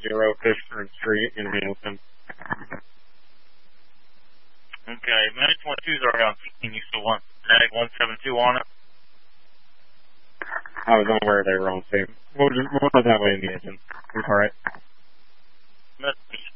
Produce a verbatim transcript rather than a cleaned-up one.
zero Fishburne Street in Hamilton. Okay, Medic twenty-two is already on scene. You still want Medic one seventy-two on it? I was unaware they were on scene. We'll, just, we'll put that way in the engine. It's alright. Medic